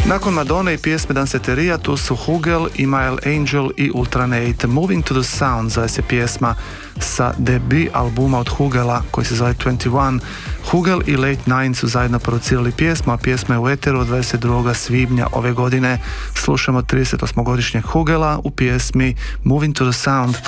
Nakon Madone i pjesme Danceteria tu su Hugel, Email Angel i Ultranate. Moving to the Sound zove se pjesma sa debut albuma od Hugela koji se zove 21. Hugel i Late Nine su zajedno producirali pjesmu, a pjesma je u eteru od 22. svibnja ove godine. Slušamo 38-godišnjeg Hugela u pjesmi Moving to the Sound.